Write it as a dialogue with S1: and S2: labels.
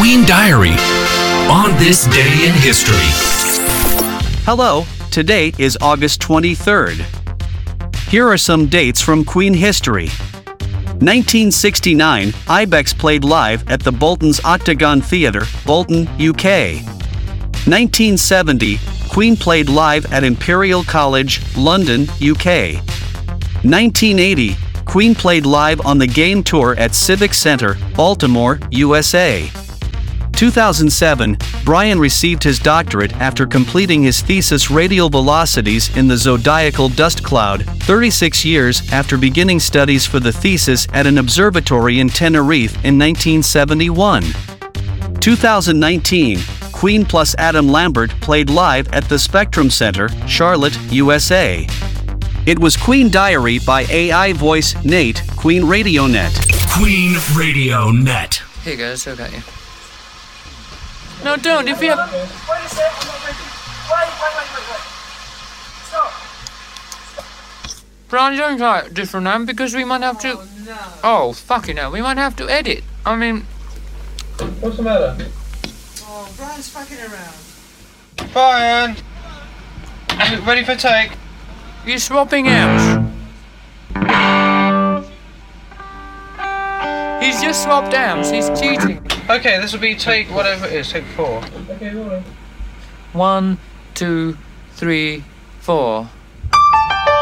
S1: Queen Diary on this day in history.
S2: Hello, today is August 23rd. Here are some dates from Queen history. 1969, Ibex played live at the Bolton's Octagon Theatre, Bolton, UK. 1970, Queen played live at Imperial College, London, UK. 1980, Queen played live on the Game Tour at Civic Center, Baltimore, USA. 2007, Brian received his doctorate after completing his thesis Radial Velocities in the Zodiacal Dust Cloud, 36 years after beginning studies for the thesis at an observatory in Tenerife in 1971. 2019, Queen plus Adam Lambert played live at the Spectrum Center, Charlotte, USA. It was Queen Diary by AI voice Nate, Queen Radio Net.
S1: Queen Radio Net.
S3: Here you go, it's okay. No, don't. If you have...
S4: Wait a sec, I'm not ready. Wait. Stop.
S3: Brian, don't try it different now because we might have to... Oh, fucking hell. We might have to edit. I mean...
S4: What's the matter?
S5: Oh, Brian's fucking around.
S4: Brian! Ready for take?
S3: You're swapping out. He's just swapped out. He's cheating.
S4: Okay, this will be take whatever it is, take 4. Okay, rolling.
S3: 1, 2, 3, 4.